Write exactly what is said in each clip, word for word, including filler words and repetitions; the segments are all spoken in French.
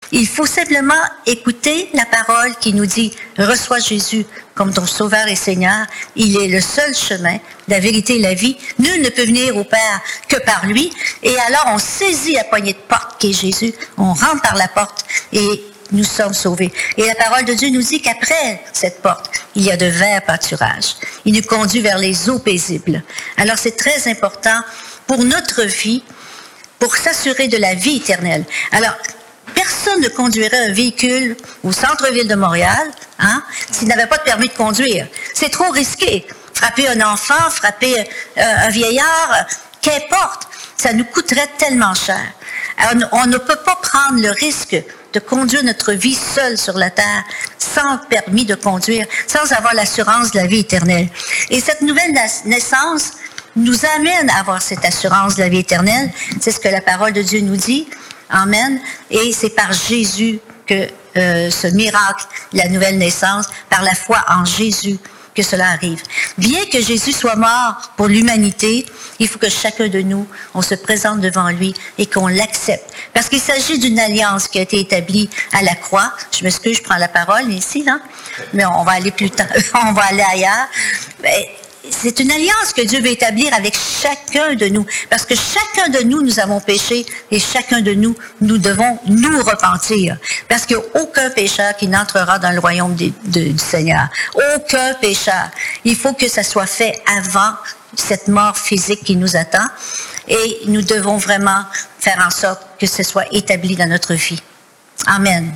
Il faut simplement écouter la parole qui nous dit « Reçois Jésus comme ton Sauveur et Seigneur. Il est le seul chemin, la vérité et la vie. Nul ne peut venir au Père que par lui. » Et alors, on saisit la poignée de porte qui est Jésus. On rentre par la porte et nous sommes sauvés. Et la parole de Dieu nous dit qu'après cette porte, il y a de verts pâturages. Il nous conduit vers les eaux paisibles. Alors, c'est très important pour notre vie, pour s'assurer de la vie éternelle. Alors, personne ne conduirait un véhicule au centre-ville de Montréal hein, s'il n'avait pas de permis de conduire. C'est trop risqué. Frapper un enfant, frapper euh, un vieillard, euh, qu'importe, ça nous coûterait tellement cher. Alors, on ne peut pas prendre le risque de conduire notre vie seule sur la terre, sans permis de conduire, sans avoir l'assurance de la vie éternelle. Et cette nouvelle naissance nous amène à avoir cette assurance de la vie éternelle. C'est ce que la parole de Dieu nous dit. Amen. Et c'est par Jésus que euh, ce miracle, la nouvelle naissance, par la foi en Jésus, que cela arrive. Bien que Jésus soit mort pour l'humanité, il faut que chacun de nous, on se présente devant lui et qu'on l'accepte. Parce qu'il s'agit d'une alliance qui a été établie à la croix. Je m'excuse, je prends la parole ici, là. Mais on va aller plus tard, on va aller ailleurs. Mais c'est une alliance que Dieu veut établir avec chacun de nous. Parce que chacun de nous, nous avons péché et chacun de nous, nous devons nous repentir. Parce qu'il n'y a aucun pécheur qui n'entrera dans le royaume de, de, du Seigneur. Aucun pécheur. Il faut que ça soit fait avant cette mort physique qui nous attend. Et nous devons vraiment faire en sorte que ce soit établi dans notre vie. Amen.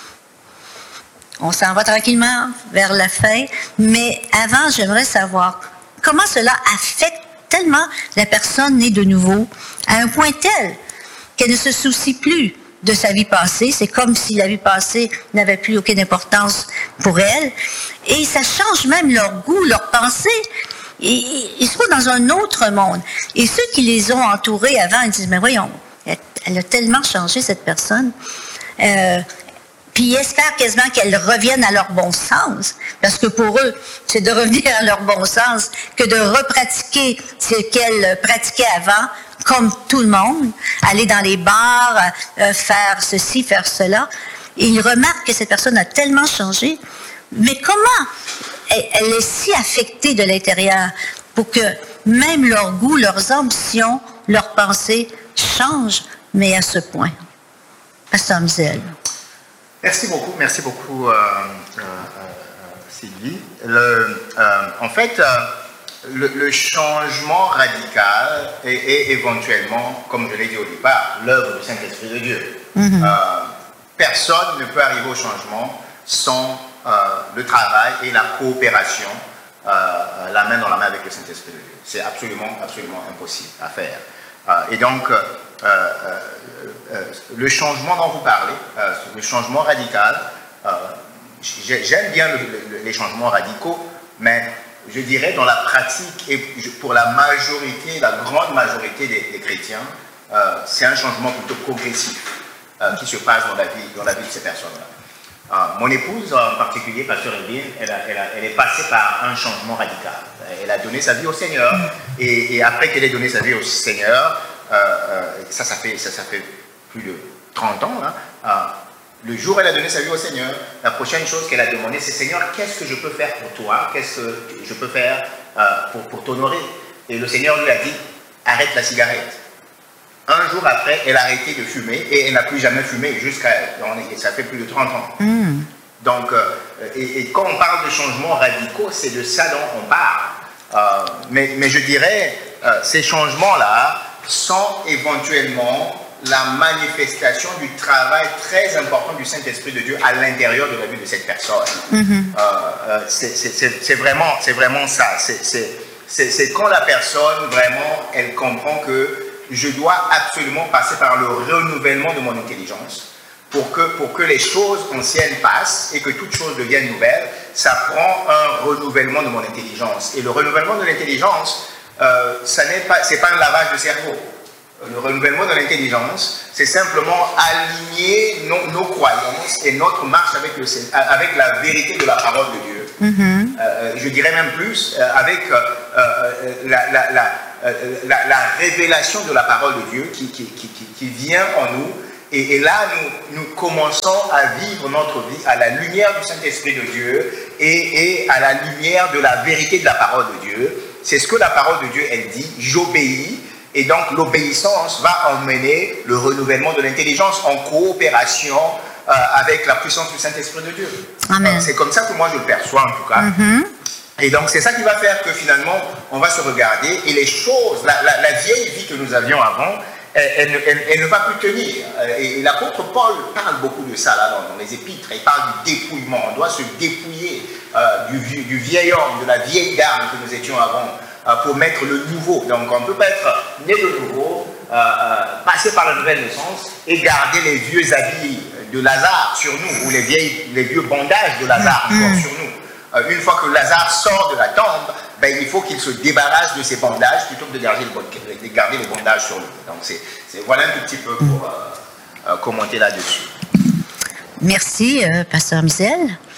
On s'en va tranquillement vers la fin. Mais avant, j'aimerais savoir comment cela affecte tellement la personne née de nouveau à un point tel qu'elle ne se soucie plus de sa vie passée. C'est comme si la vie passée n'avait plus aucune importance pour elle. Et ça change même leur goût, leur pensée. Et ils se trouvent dans un autre monde. Et ceux qui les ont entourés avant, ils disent, mais voyons, elle a tellement changé cette personne. Euh, Puis ils espèrent quasiment qu'elles reviennent à leur bon sens. Parce que pour eux, c'est de revenir à leur bon sens que de repratiquer ce qu'elles pratiquaient avant, comme tout le monde, aller dans les bars, euh, faire ceci, faire cela. Et ils remarquent que cette personne a tellement changé. Mais comment elle, elle est si affectée de l'intérieur pour que même leur goût, leurs ambitions, leurs pensées changent, mais à ce point? Pasteur Hamziel. Merci beaucoup, merci beaucoup euh, euh, euh, Sylvie. Le, euh, en fait, euh, le, le changement radical est, est éventuellement, comme je l'ai dit au départ, l'œuvre du Saint-Esprit de Dieu. Mm-hmm. euh, personne ne peut arriver au changement sans euh, le travail et la coopération, euh, la main dans la main avec le Saint-Esprit de Dieu. C'est absolument, absolument impossible à faire. Euh, et donc, euh, euh, euh, le changement dont vous parlez, euh, le changement radical, euh, j'aime bien le, le, les changements radicaux, mais je dirais dans la pratique et pour la majorité, la grande majorité des, des chrétiens, euh, c'est un changement plutôt progressif euh, qui se passe dans la vie, dans la vie de ces personnes-là. Euh, mon épouse en particulier, Pasteur Evelyne, elle, elle, elle est passée par un changement radical. Elle a donné sa vie au Seigneur, et, et après qu'elle ait donné sa vie au Seigneur, euh, euh, ça, ça fait, ça, ça fait plus de trente ans, hein, euh, le jour où elle a donné sa vie au Seigneur, la prochaine chose qu'elle a demandé, c'est « Seigneur, qu'est-ce que je peux faire pour toi? Qu'est-ce que je peux faire euh, pour, pour t'honorer ?» Et le Seigneur lui a dit « Arrête la cigarette. » Un jour après, elle a arrêté de fumer et elle n'a plus jamais fumé jusqu'à... Ça fait plus de trente ans. Mm. Donc, euh, et, et quand on parle de changements radicaux, c'est de ça dont on parle. Euh, mais, mais je dirais, euh, ces changements-là sont éventuellement la manifestation du travail très important du Saint-Esprit de Dieu à l'intérieur de la vie de cette personne. Mm-hmm. euh, euh, c'est vraiment, vraiment ça. C'est quand la personne, vraiment, elle comprend que je dois absolument passer par le renouvellement de mon intelligence pour que, pour que les choses anciennes passent et que toute chose devienne nouvelle. Ça prend un renouvellement de mon intelligence. Et le renouvellement de l'intelligence, euh, ce n'est pas, c'est pas un lavage de cerveau. Le renouvellement de l'intelligence, c'est simplement aligner nos, nos croyances et notre marche avec, le, avec la vérité de la parole de Dieu. Mm-hmm. euh, je dirais même plus, euh, avec euh, euh, la, la, la, la, la révélation de la parole de Dieu qui, qui, qui, qui vient en nous Et, et là, nous, nous commençons à vivre notre vie à la lumière du Saint-Esprit de Dieu et, et à la lumière de la vérité de la parole de Dieu. C'est ce que la parole de Dieu, elle dit, j'obéis. Et donc, l'obéissance va emmener le renouvellement de l'intelligence en coopération euh, avec la puissance du Saint-Esprit de Dieu. Amen. C'est comme ça que moi, je le perçois, en tout cas. Mm-hmm. Et donc, c'est ça qui va faire que finalement, on va se regarder et les choses, la, la, la vieille vie que nous avions avant, elle, elle, elle, elle ne va plus tenir. Et, et l'apôtre Paul parle beaucoup de ça là, dans, dans les épîtres. Il parle du dépouillement. On doit se dépouiller euh, du, du vieil homme, de la vieille dame que nous étions avant, euh, pour mettre le nouveau. Donc, on ne peut pas être né de nouveau, euh, euh, passer par la nouvelle naissance et garder les vieux habits de Lazare sur nous, ou les, vieilles, les vieux bandages de Lazare encore mmh. sur nous. Une fois que Lazare sort de la tombe, ben, il faut qu'il se débarrasse de ses bandages plutôt que de garder, le, de garder les bandages sur lui. Donc c'est, c'est, voilà un tout petit peu pour euh, euh, commenter là-dessus. Merci, euh, Pasteur Michel.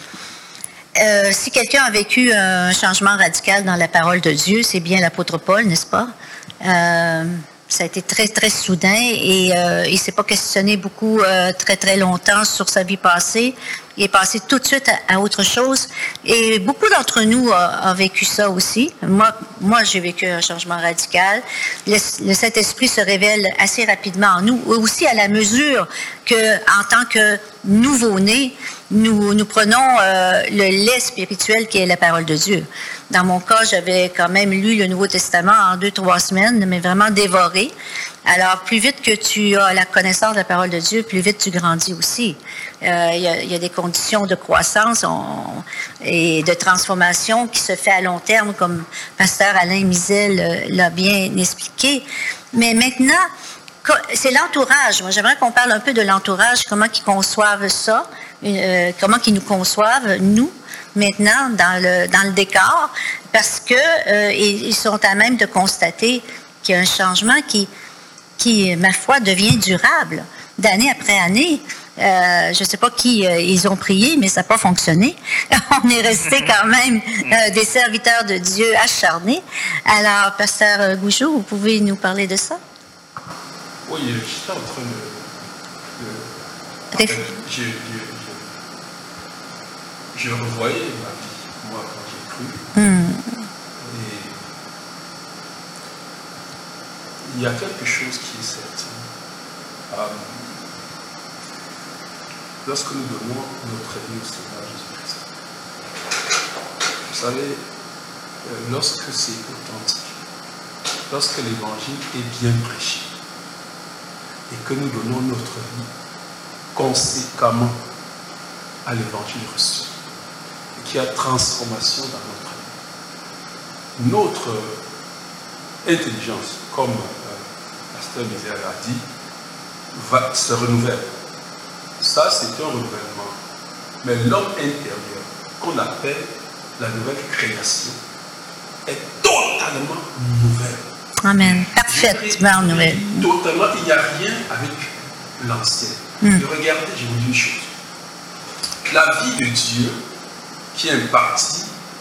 Euh, si quelqu'un a vécu un changement radical dans la parole de Dieu, c'est bien l'apôtre Paul, n'est-ce pas? Euh, ça a été très, très soudain et euh, il ne s'est pas questionné beaucoup, euh, très, très longtemps sur sa vie passée. Il est passé tout de suite à, à autre chose. Et beaucoup d'entre nous ont vécu ça aussi. Moi, moi j'ai vécu un changement radical. Le, le Saint-Esprit se révèle assez rapidement en nous, aussi à la mesure que, en tant que nouveau-nés, nous, nous prenons euh, le lait spirituel qui est la parole de Dieu. Dans mon cas, j'avais quand même lu le Nouveau Testament en deux, trois semaines, mais vraiment dévoré. Alors, plus vite que tu as la connaissance de la parole de Dieu, plus vite tu grandis aussi. Euh, il y a, il y a des conditions de croissance on, et de transformation qui se fait à long terme, comme Pasteur Alain Misel l'a bien expliqué. Mais maintenant, c'est l'entourage. Moi, j'aimerais qu'on parle un peu de l'entourage, comment ils conçoivent ça, euh, comment ils nous conçoivent, nous, maintenant, dans le, dans le décor, parce que euh, ils, ils sont à même de constater qu'il y a un changement qui, qui, ma foi, devient durable, d'année après année. Euh, je ne sais pas qui euh, ils ont prié, mais ça n'a pas fonctionné. On est resté quand même euh, des serviteurs de Dieu acharnés. Alors, Pasteur Gougeot, vous pouvez nous parler de ça? Oui, j'étais en train de... de en fait, je, je, je, je revoyais ma vie, moi, quand j'ai cru. Mm. Et il y a quelque chose qui est certain. Um, lorsque nous donnons notre vie au Seigneur Jésus-Christ, vous savez, euh, lorsque c'est authentique, lorsque l'évangile est bien prêché, et que nous donnons notre vie conséquemment à l'évangile reçu, et qu'il y a transformation dans notre vie, notre intelligence, comme euh, Pasteur Misère a dit, va se renouvelle. Ça, c'est un renouvellement. Mais l'homme intérieur, qu'on appelle la nouvelle création, est totalement nouvelle. Amen. Parfaitement nouvelle. Totalement, il n'y a rien avec l'ancien. Mm. Regardez, je vous dis une chose. La vie de Dieu qui est impartie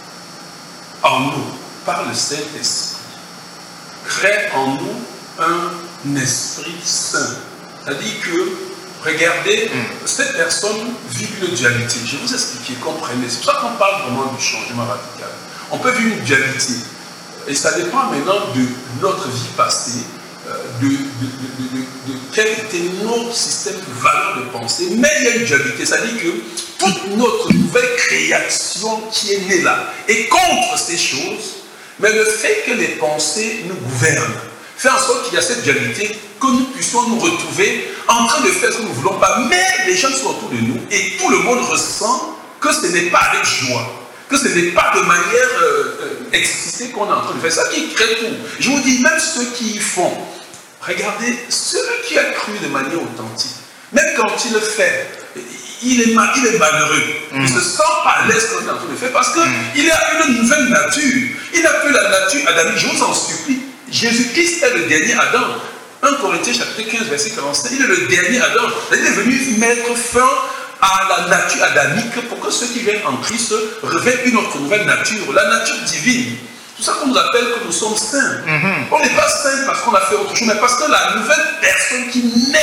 en nous par le Saint-Esprit crée en nous un esprit saint. C'est-à-dire que, regardez, mm. cette personne vit une dualité. Je vais vous expliquer, comprenez. C'est pour ça qu'on parle vraiment du changement radical. On peut vivre une dualité. Et ça dépend maintenant de notre vie passée, de, de, de, de, de, de quel était notre système de valeurs de pensée. Mais il y a une dualité. C'est-à-dire que toute notre nouvelle création qui est née là est contre ces choses. Mais le fait que les pensées nous gouvernent fait en sorte qu'il y a cette dualité, que nous puissions nous retrouver en train de faire ce que nous ne voulons pas. Mais les gens sont autour de nous et tout le monde ressent que ce n'est pas avec joie, que ce n'est pas de manière euh, euh, excitée qu'on est en train de faire. Ça qui crée tout. Je vous dis, même ceux qui y font, regardez, celui qui a cru de manière authentique, même quand il le fait, il est, mal, il est malheureux. Mm. Il ne se sent pas à l'aise quand il est en train de faire parce qu'il mm. a une nouvelle nature. Il n'a plus la nature adamique. Je vous en supplie. Jésus-Christ est le dernier Adam. un Corinthiens chapitre quinze, verset quarante-cinq. Il est le dernier Adam. Il est venu mettre fin à la nature adamique pour que ceux qui viennent en Christ revêtent une autre nouvelle nature, la nature divine. C'est pour ça qu'on nous appelle que nous sommes saints. Mm-hmm. On n'est pas saints parce qu'on a fait autre chose, mais parce que la nouvelle personne qui naît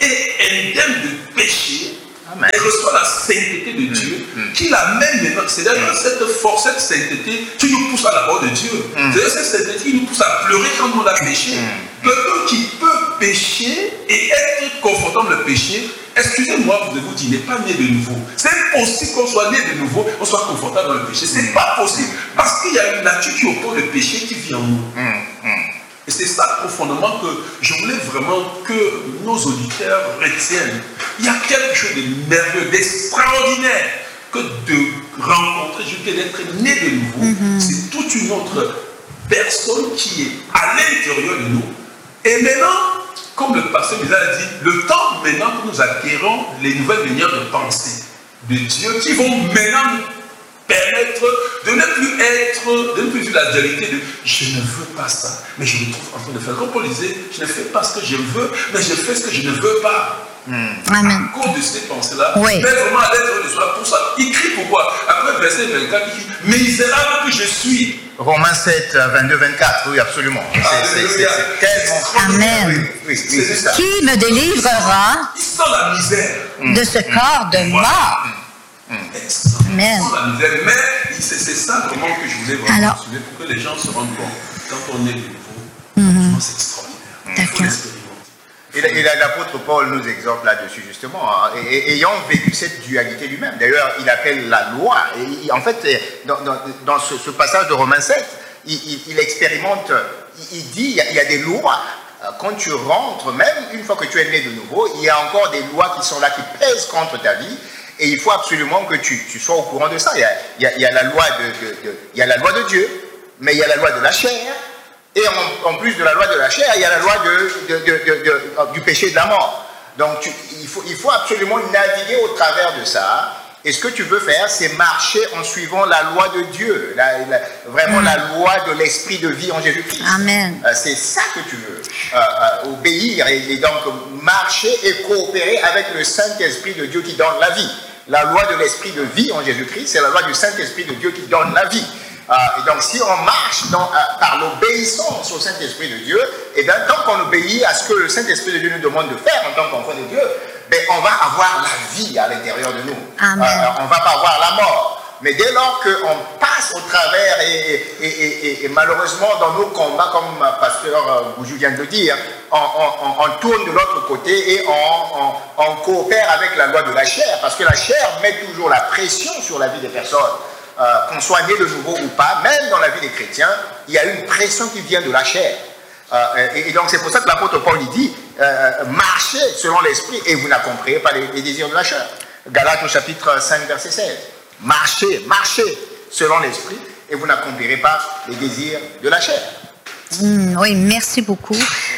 est indemne de péché. Amen. Et reçoit la sainteté de Dieu, mm. qui l'amène maintenant. C'est-à-dire cette force, cette sainteté qui nous pousse à la voix de Dieu. Mm. C'est-à-dire cette sainteté qui nous pousse à pleurer quand on a péché. Mm. Quelqu'un qui peut pécher et être confrontant le péché, excusez-moi de vous dire, n'est pas né de nouveau. C'est impossible qu'on soit né de nouveau, on soit confrontant dans le péché. C'est mm. pas possible. Parce qu'il y a une nature qui oppose le péché qui vit en nous. Mm. Mm. Et c'est ça profondément que je voulais vraiment que nos auditeurs retiennent. Il y a quelque chose de merveilleux, d'extraordinaire que de rencontrer, je veux dire, d'être né de nouveau. Mm-hmm. C'est toute une autre personne qui est à l'intérieur de nous. Et maintenant, comme le pasteur nous a dit, le temps maintenant que nous acquérons les nouvelles manières de penser de Dieu qui vont maintenant nous permettre de ne plus être, de ne plus vivre la dualité de je ne veux pas ça, mais je me trouve en train de faire. Comme Paul disait, je ne fais pas ce que je veux, mais je fais ce que je ne veux pas. Mm. Amen. À cause de ces pensées-là, oui. mais vraiment à l'être de soi. Pour ça, il crie pourquoi? Après verset vingt-quatre, il dit misérable que je suis. Romains sept, vingt-deux, vingt-quatre, oui, absolument. C'est tellement. Amen. Oui, oui, oui, c'est ça. Qui me délivrera il sent la misère de ce corps de mort? Mm. Amen. Mais c'est ça vraiment que je voulais vraiment Alors, mentionner pour que les gens se rendent compte. Quand on est de nouveau, mm-hmm. c'est extraordinaire. D'accord. Et, et l'apôtre Paul nous exhorte là-dessus justement, hein, et, et, ayant vécu cette dualité lui-même. D'ailleurs, il appelle la loi. Et il, en fait, dans, dans, dans ce, ce passage de Romains sept, il, il, il expérimente, il, il dit, il y, a, il y a des lois. Quand tu rentres, même une fois que tu es né de nouveau, il y a encore des lois qui sont là, qui pèsent contre ta vie. Et il faut absolument que tu, tu sois au courant de ça. Il y a, il y a, il y a la loi de, de, de, il y a la loi de Dieu, mais il y a la loi de la chair. Et en, en plus de la loi de la chair, il y a la loi de, de, de, de, de, du péché de la mort. Donc tu, il, faut, il faut absolument naviguer au travers de ça. Et ce que tu veux faire, c'est marcher en suivant la loi de Dieu, la, la, vraiment mmh. la loi de l'esprit de vie en Jésus-Christ. Amen. Euh, c'est ça que tu veux, euh, euh, obéir et, et donc marcher et coopérer avec le Saint-Esprit de Dieu qui donne la vie. La loi de l'esprit de vie en Jésus-Christ, c'est la loi du Saint-Esprit de Dieu qui donne la vie. Euh, et donc, si on marche dans, euh, par l'obéissance au Saint-Esprit de Dieu, et bien, tant qu'on obéit à ce que le Saint-Esprit de Dieu nous demande de faire en tant qu'enfant de Dieu, ben, on va avoir la vie à l'intérieur de nous. Amen. Euh, on ne va pas avoir la mort. Mais dès lors qu'on passe au travers, et, et, et, et, et malheureusement, dans nos combats, comme Pasteur Boujou vient de le dire, on, on, on tourne de l'autre côté et on, on, on coopère avec la loi de la chair, parce que la chair met toujours la pression sur la vie des personnes. Euh, qu'on soit né de nouveau ou pas, même dans la vie des chrétiens, il y a une pression qui vient de la chair. Euh, et, et donc c'est pour ça que l'apôtre Paul dit, euh, marchez selon l'esprit et vous n'accomplirez pas les, les désirs de la chair. Galates au chapitre cinq, verset seize. Marchez, marchez selon l'esprit et vous n'accomplirez pas les désirs de la chair. Mmh, oui, merci beaucoup.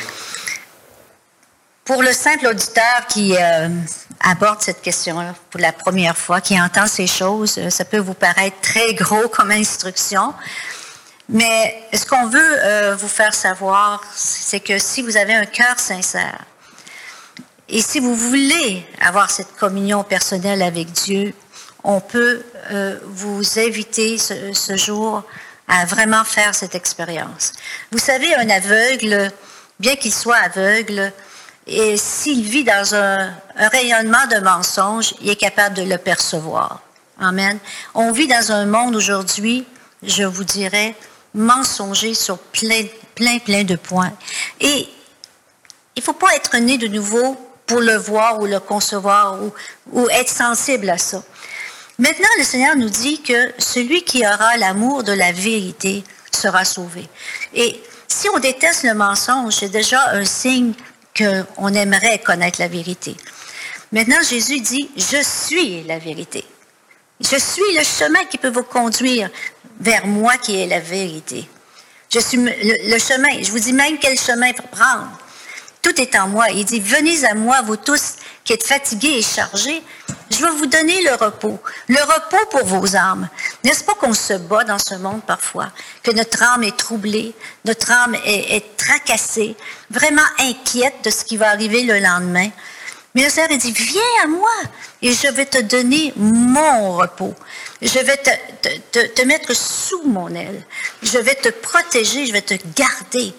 Pour le simple auditeur qui euh, aborde cette question-là pour la première fois, qui entend ces choses, ça peut vous paraître très gros comme instruction. Mais ce qu'on veut euh, vous faire savoir, c'est que si vous avez un cœur sincère, et si vous voulez avoir cette communion personnelle avec Dieu, on peut euh, vous inviter ce, ce jour à vraiment faire cette expérience. Vous savez, un aveugle, bien qu'il soit aveugle, et s'il vit dans un, un rayonnement de mensonges, il est capable de le percevoir. Amen. On vit dans un monde aujourd'hui, je vous dirais, mensonger sur plein, plein, plein de points. Et il ne faut pas être né de nouveau pour le voir ou le concevoir ou, ou être sensible à ça. Maintenant, le Seigneur nous dit que celui qui aura l'amour de la vérité sera sauvé. Et si on déteste le mensonge, c'est déjà un signe qu'on aimerait connaître la vérité. Maintenant, Jésus dit, « Je suis la vérité. Je suis le chemin qui peut vous conduire vers moi qui est la vérité. Je suis le, le chemin. Je vous dis même quel chemin prendre. Tout est en moi. Il dit, venez à moi, vous tous qui êtes fatigués et chargés. Je vais vous donner le repos. Le repos pour vos âmes. N'est-ce pas qu'on se bat dans ce monde parfois? Que notre âme est troublée, notre âme est, est tracassée, vraiment inquiète de ce qui va arriver le lendemain. Mais le Seigneur dit, viens à moi et je vais te donner mon repos. Je vais te, te, te, te mettre sous mon aile. Je vais te protéger, je vais te garder.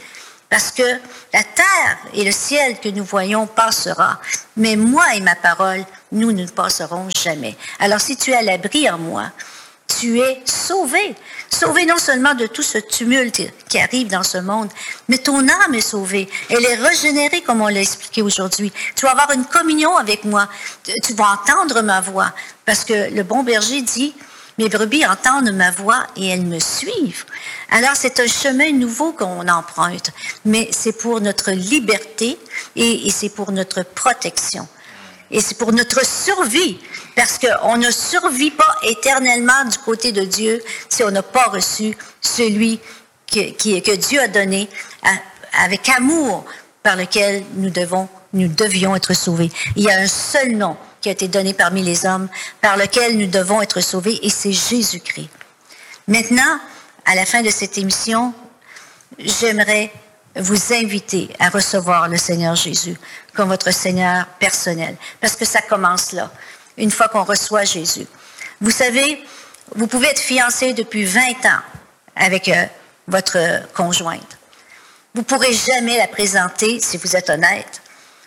Parce que la terre et le ciel que nous voyons passera, mais moi et ma parole, nous ne passerons jamais. Alors si tu es à l'abri en moi, tu es sauvé. Sauvé non seulement de tout ce tumulte qui arrive dans ce monde, mais ton âme est sauvée. Elle est régénérée, comme on l'a expliqué aujourd'hui. Tu vas avoir une communion avec moi. Tu vas entendre ma voix. Parce que le bon berger dit, mes brebis entendent ma voix et elles me suivent. Alors, c'est un chemin nouveau qu'on emprunte, mais c'est pour notre liberté et, et c'est pour notre protection. Et c'est pour notre survie, parce qu'on ne survit pas éternellement du côté de Dieu si on n'a pas reçu celui que, qui, que Dieu a donné à, avec amour par lequel nous devons, nous devions être sauvés. Il y a un seul nom qui a été donné parmi les hommes par lequel nous devons être sauvés, et c'est Jésus-Christ. Maintenant, à la fin de cette émission, j'aimerais vous inviter à recevoir le Seigneur Jésus comme votre Seigneur personnel, parce que ça commence là, une fois qu'on reçoit Jésus. Vous savez, vous pouvez être fiancé depuis vingt ans avec euh, votre conjointe. Vous ne pourrez jamais la présenter, si vous êtes honnête,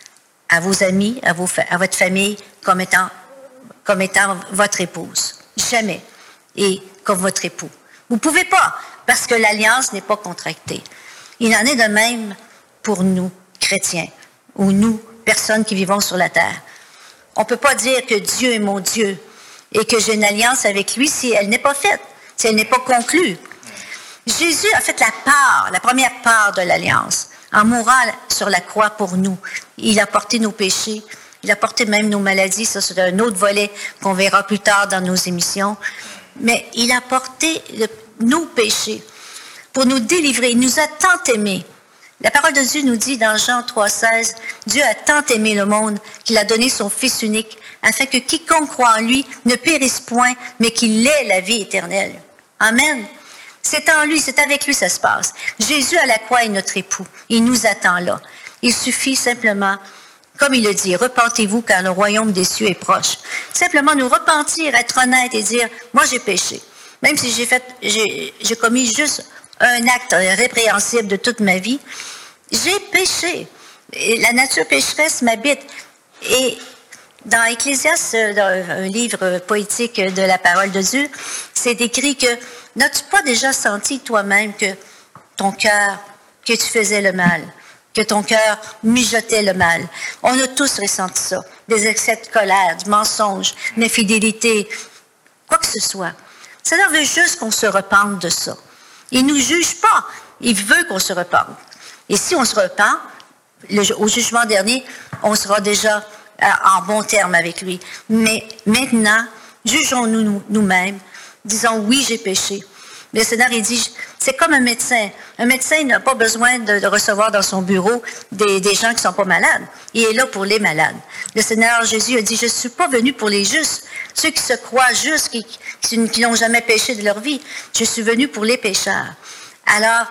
à vos amis, à, vos, à votre famille, comme étant, comme étant votre épouse. Jamais. Et comme votre époux. Vous ne pouvez pas, parce que l'alliance n'est pas contractée. Il en est de même pour nous, chrétiens, ou nous, personnes qui vivons sur la terre. On ne peut pas dire que Dieu est mon Dieu et que j'ai une alliance avec lui si elle n'est pas faite, si elle n'est pas conclue. Jésus a fait la part, la première part de l'alliance, en mourant sur la croix pour nous. Il a porté nos péchés, il a porté même nos maladies, ça c'est un autre volet qu'on verra plus tard dans nos émissions. Mais il a porté le, nos péchés pour nous délivrer. Il nous a tant aimés. La parole de Dieu nous dit dans Jean trois seize, Dieu a tant aimé le monde qu'il a donné son Fils unique, afin que quiconque croit en lui ne périsse point, mais qu'il ait la vie éternelle. Amen. C'est en lui, c'est avec lui ça se passe. Jésus à la croix est notre époux. Il nous attend là. Il suffit simplement, comme il le dit, repentez-vous car le royaume des cieux est proche. Simplement nous repentir, être honnête et dire, moi j'ai péché. Même si j'ai fait, j'ai, j'ai commis juste un acte répréhensible de toute ma vie, j'ai péché. Et la nature pécheresse m'habite. Et dans Ecclésiaste, dans un livre poétique de la parole de Dieu, c'est écrit que n'as-tu pas déjà senti toi-même que ton cœur, que tu faisais le mal, que ton cœur mijotait le mal? On a tous ressenti ça. Des excès de colère, du mensonge, de l'infidélité, quoi que ce soit. Ça veut juste qu'on se repente de ça. Il ne nous juge pas. Il veut qu'on se repente. Et si on se repent, le, au jugement dernier, on sera déjà euh, en bon terme avec lui. Mais maintenant, jugeons-nous nous, nous-mêmes, disons oui, j'ai péché. Le Seigneur, il dit, c'est comme un médecin. Un médecin n'a pas besoin de, de recevoir dans son bureau des, des gens qui ne sont pas malades. Il est là pour les malades. Le Seigneur Jésus a dit, je ne suis pas venu pour les justes, ceux qui se croient justes, qui, qui, qui n'ont jamais péché de leur vie. Je suis venu pour les pécheurs. Alors,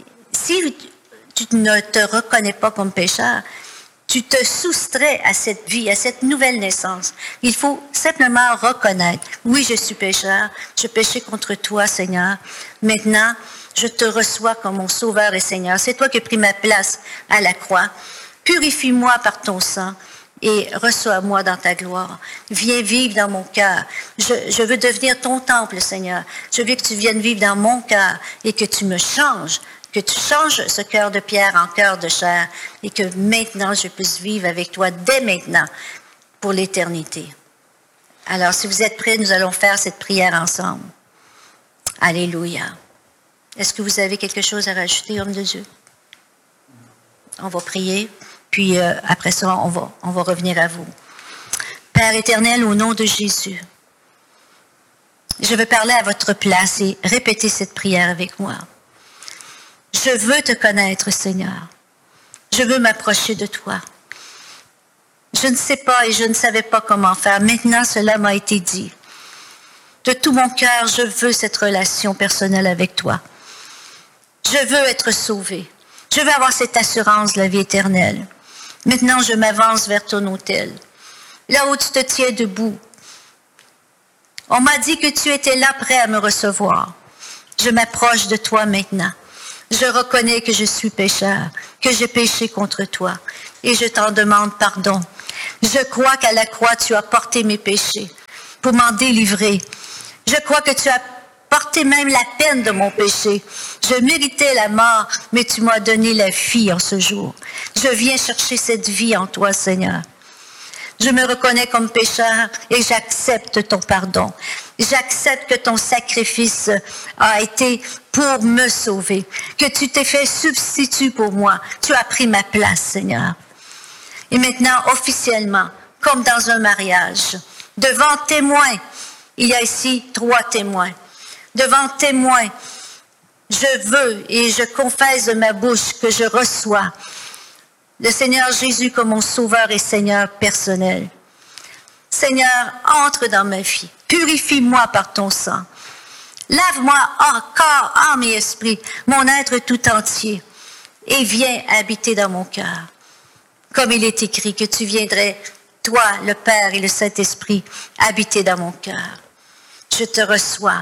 si tu ne te reconnais pas comme pécheur, tu te soustrais à cette vie, à cette nouvelle naissance. Il faut simplement reconnaître, oui, je suis pécheur, je péchais contre toi, Seigneur. Maintenant, je te reçois comme mon Sauveur et Seigneur. C'est toi qui as pris ma place à la croix. Purifie-moi par ton sang et reçois-moi dans ta gloire. Viens vivre dans mon cœur. Je, je veux devenir ton temple, Seigneur. Je veux que tu viennes vivre dans mon cœur et que tu me changes. Que tu changes ce cœur de pierre en cœur de chair et que maintenant je puisse vivre avec toi dès maintenant pour l'éternité. Alors, si vous êtes prêts, nous allons faire cette prière ensemble. Alléluia. Est-ce que vous avez quelque chose à rajouter, homme de Dieu? On va prier, puis euh, après ça, on va, on va revenir à vous. Père éternel, au nom de Jésus, je veux parler à votre place et répéter cette prière avec moi. Je veux te connaître, Seigneur. Je veux m'approcher de toi. Je ne sais pas et je ne savais pas comment faire. Maintenant, cela m'a été dit. De tout mon cœur, je veux cette relation personnelle avec toi. Je veux être sauvé. Je veux avoir cette assurance de la vie éternelle. Maintenant, je m'avance vers ton autel. Là où tu te tiens debout. On m'a dit que tu étais là prêt à me recevoir. Je m'approche de toi maintenant. Je reconnais que je suis pécheur, que j'ai péché contre toi, et je t'en demande pardon. Je crois qu'à la croix, tu as porté mes péchés pour m'en délivrer. Je crois que tu as porté même la peine de mon péché. Je méritais la mort, mais tu m'as donné la vie en ce jour. Je viens chercher cette vie en toi, Seigneur. Je me reconnais comme pécheur et j'accepte ton pardon. J'accepte que ton sacrifice a été pour me sauver, que tu t'es fait substitut pour moi. Tu as pris ma place, Seigneur. Et maintenant, officiellement, comme dans un mariage, devant témoins, il y a ici trois témoins. Devant témoins, je veux et je confesse de ma bouche que je reçois le Seigneur Jésus comme mon sauveur et Seigneur personnel. Seigneur, entre dans ma vie. Purifie-moi par ton sang. Lave-moi corps, âme et esprit, mon être tout entier, et viens habiter dans mon cœur. Comme il est écrit que tu viendrais, toi, le Père et le Saint-Esprit, habiter dans mon cœur. Je te reçois.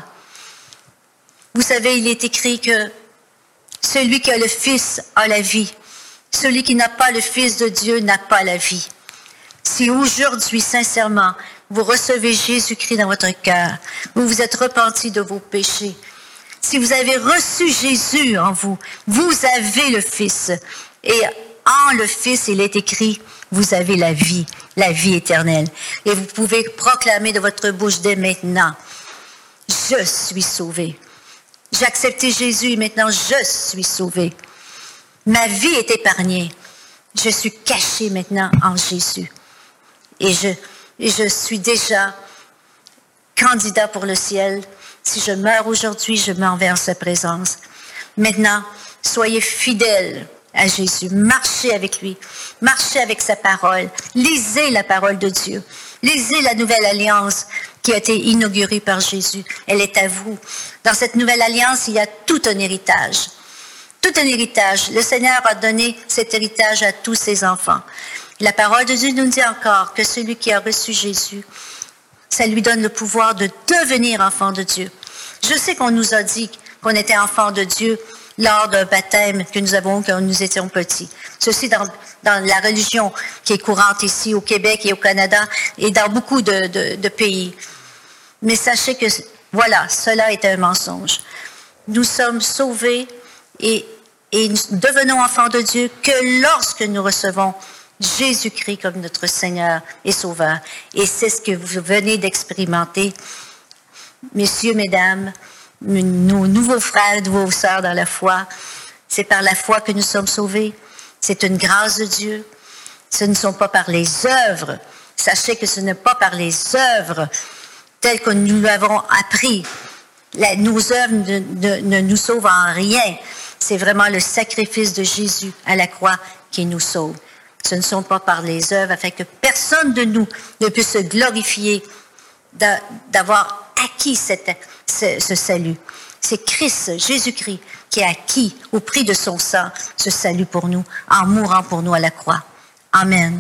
Vous savez, il est écrit que celui qui a le Fils a la vie. Celui qui n'a pas le Fils de Dieu n'a pas la vie. Si aujourd'hui, sincèrement, vous recevez Jésus-Christ dans votre cœur, vous vous êtes repenti de vos péchés, si vous avez reçu Jésus en vous, vous avez le Fils. Et en le Fils, il est écrit, vous avez la vie, la vie éternelle. Et vous pouvez proclamer de votre bouche dès maintenant, je suis sauvé. J'ai accepté Jésus et maintenant je suis sauvé. Ma vie est épargnée. Je suis caché maintenant en Jésus. Et je, et je suis déjà candidat pour le ciel. Si je meurs aujourd'hui, je m'en vais en sa présence. Maintenant, soyez fidèles à Jésus. Marchez avec lui. Marchez avec sa parole. Lisez la parole de Dieu. Lisez la nouvelle alliance qui a été inaugurée par Jésus. Elle est à vous. Dans cette nouvelle alliance, il y a tout un héritage. Tout un héritage. Le Seigneur a donné cet héritage à tous ses enfants. La parole de Dieu nous dit encore que celui qui a reçu Jésus, ça lui donne le pouvoir de devenir enfant de Dieu. Je sais qu'on nous a dit qu'on était enfant de Dieu lors d'un baptême que nous avons quand nous étions petits. Ceci dans, dans la religion qui est courante ici au Québec et au Canada et dans beaucoup de, de, de pays. Mais sachez que, voilà, cela est un mensonge. Nous sommes sauvés et, et nous devenons enfants de Dieu que lorsque nous recevons Jésus-Christ comme notre Seigneur et Sauveur. Et c'est ce que vous venez d'expérimenter. Messieurs, mesdames, nos nouveaux frères, nouveaux sœurs dans la foi, c'est par la foi que nous sommes sauvés. C'est une grâce de Dieu. Ce ne sont pas par les œuvres. Sachez que ce n'est pas par les œuvres telles que nous l'avons appris. La, nos œuvres ne, ne, ne nous sauvent en rien. C'est vraiment le sacrifice de Jésus à la croix qui nous sauve. Ce ne sont pas par les œuvres, afin que personne de nous ne puisse se glorifier d'avoir acquis cette, ce, ce salut. C'est Christ, Jésus-Christ, qui a acquis au prix de son sang ce salut pour nous, en mourant pour nous à la croix. Amen.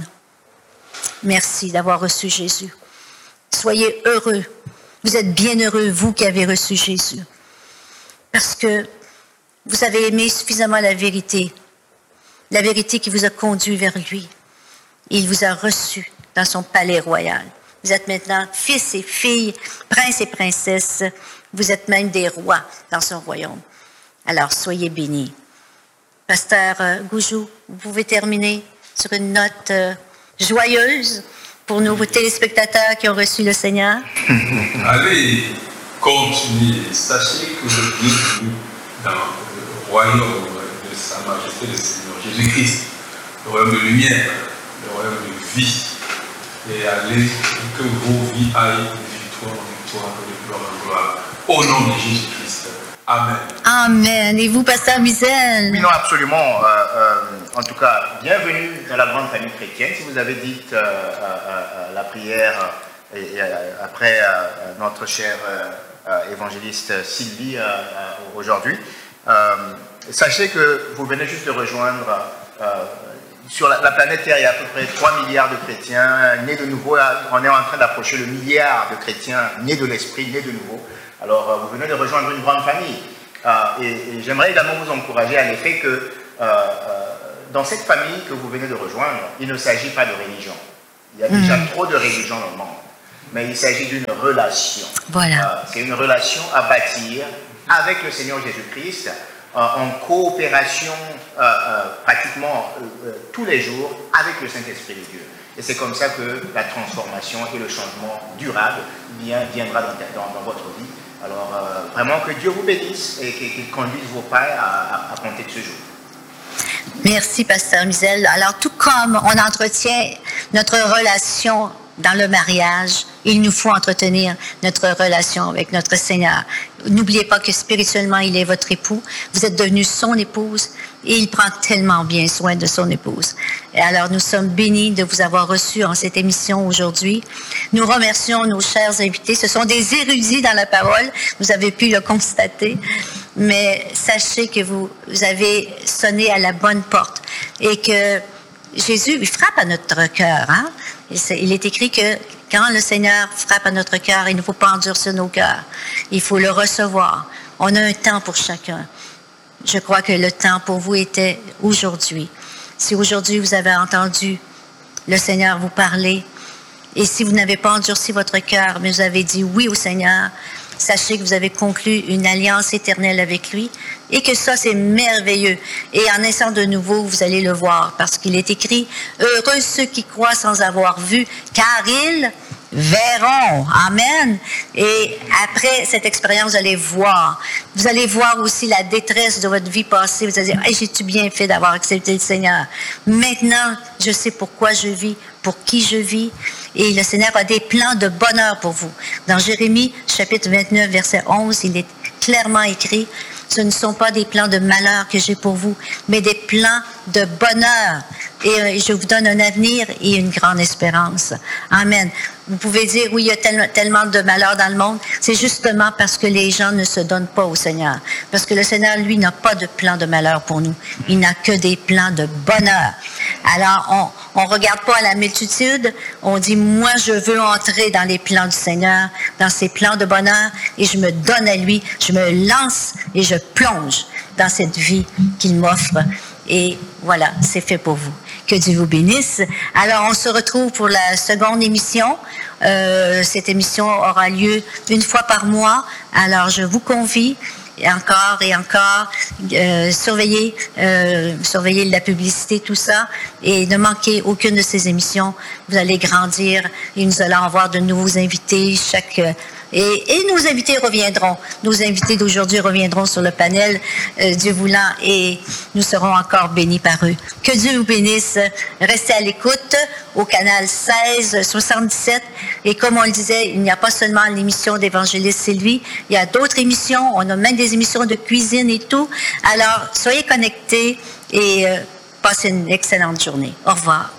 Merci d'avoir reçu Jésus. Soyez heureux. Vous êtes bien heureux, vous qui avez reçu Jésus. Parce que vous avez aimé suffisamment la vérité. La vérité qui vous a conduit vers lui. Il vous a reçu dans son palais royal. Vous êtes maintenant fils et filles, princes et princesses. Vous êtes même des rois dans son royaume. Alors, soyez bénis. Pasteur euh, Goujou, vous pouvez terminer sur une note euh, joyeuse pour nos téléspectateurs qui ont reçu le Seigneur. Allez, continuez. Sachez que vous êtes bienvenus dans le royaume de Sa Majesté le Seigneur Jésus-Christ, le royaume de lumière, le royaume de vie. Et allez, que vos vies aillent de victoire en victoire et de gloire en gloire. Au nom de Jésus-Christ. Amen. Amen. Et vous, Pasteur Mizel? Oui, non, absolument. Euh, euh, en tout cas, bienvenue dans la grande famille chrétienne. Si vous avez dit euh, euh, la prière et, et, après euh, notre chère euh, évangéliste Sylvie euh, aujourd'hui, euh, sachez que vous venez juste de rejoindre, euh, sur la, la planète Terre, il y a à peu près trois milliards de chrétiens nés de nouveau. On est en train d'approcher le milliard de chrétiens nés de l'esprit, nés de nouveau. Alors, vous venez de rejoindre une grande famille. Euh, et, et j'aimerais également vous encourager à l'effet que euh, euh, dans cette famille que vous venez de rejoindre, il ne s'agit pas de religion. Il y a déjà mmh. trop de religion dans le monde. Mais il s'agit d'une relation. Voilà. Euh, c'est une relation à bâtir avec le Seigneur Jésus-Christ, euh, en coopération euh, euh, pratiquement euh, tous les jours avec le Saint-Esprit de Dieu. Et c'est comme ça que la transformation et le changement durable vient, viendra dans, dans, dans votre vie. Alors, euh, vraiment que Dieu vous bénisse et qu'il conduise vos pas à, à, à compter de ce jour. Merci, Pasteur Mizel. Alors, tout comme on entretient notre relation dans le mariage, il nous faut entretenir notre relation avec notre Seigneur. N'oubliez pas que spirituellement, il est votre époux. Vous êtes devenue son épouse et il prend tellement bien soin de son épouse. Et alors, nous sommes bénis de vous avoir reçus en cette émission aujourd'hui. Nous remercions nos chers invités. Ce sont des érudits dans la parole. Vous avez pu le constater. Mais sachez que vous, vous avez sonné à la bonne porte et que Jésus, il frappe à notre cœur. Hein? Il est écrit que quand le Seigneur frappe à notre cœur, il ne faut pas endurcir nos cœurs. Il faut le recevoir. On a un temps pour chacun. Je crois que le temps pour vous était aujourd'hui. Si aujourd'hui vous avez entendu le Seigneur vous parler, et si vous n'avez pas endurci votre cœur, mais vous avez dit oui au Seigneur, sachez que vous avez conclu une alliance éternelle avec lui et que ça, c'est merveilleux. Et en naissant de nouveau, vous allez le voir parce qu'il est écrit « Heureux ceux qui croient sans avoir vu, car ils verront. » Amen. Et après cette expérience, vous allez voir. Vous allez voir aussi la détresse de votre vie passée. Vous allez dire « Hey, j'ai-tu bien fait d'avoir accepté le Seigneur? Maintenant, je sais pourquoi je vis, pour qui je vis. » Et le Seigneur a des plans de bonheur pour vous. Dans Jérémie, chapitre vingt-neuf, verset onze, il est clairement écrit « Ce ne sont pas des plans de malheur que j'ai pour vous, mais des plans de bonheur. Et je vous donne un avenir et une grande espérance. » Amen. Vous pouvez dire, oui, il y a tellement, tellement de malheur dans le monde. C'est justement parce que les gens ne se donnent pas au Seigneur. Parce que le Seigneur, lui, n'a pas de plan de malheur pour nous. Il n'a que des plans de bonheur. Alors, on ne regarde pas à la multitude. On dit, moi, je veux entrer dans les plans du Seigneur, dans ses plans de bonheur, et je me donne à lui. Je me lance et je plonge dans cette vie qu'il m'offre. Et voilà, c'est fait pour vous. Que Dieu vous bénisse. Alors, on se retrouve pour la seconde émission. Euh, cette émission aura lieu une fois par mois. Alors, je vous convie et encore et encore, euh, surveillez, euh, surveillez la publicité, tout ça, et ne manquez aucune de ces émissions. Vous allez grandir et nous allons avoir de nouveaux invités chaque... Et, et nos invités reviendront. Nos invités d'aujourd'hui reviendront sur le panel, euh, Dieu voulant, et nous serons encore bénis par eux. Que Dieu vous bénisse. Restez à l'écoute au canal seize soixante-dix-sept. Et comme on le disait, il n'y a pas seulement l'émission d'Évangéliste Sylvie, il y a d'autres émissions. On a même des émissions de cuisine et tout. Alors, soyez connectés et euh, passez une excellente journée. Au revoir.